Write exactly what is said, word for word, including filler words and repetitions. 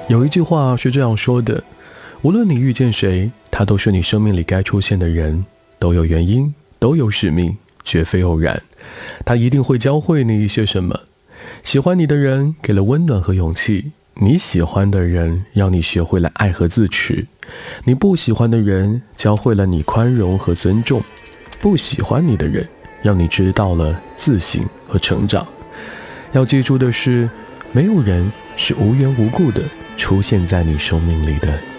有一句话是这样说的，无论你遇见谁，他都是你生命里该出现的人，都有原因，都有使命，绝非偶然。他一定会教会你一些什么。喜欢你的人给了温暖和勇气，你喜欢的人让你学会了爱和自持，你不喜欢的人教会了你宽容和尊重，不喜欢你的人让你知道了自省和成长。要记住的是，没有人是无缘无故的出现在你生命里的。